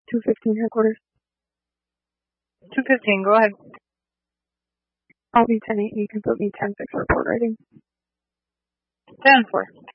215 headquarters. 215, go ahead. I'll be 10-8. You can put me 10-6 report writing. 10-4.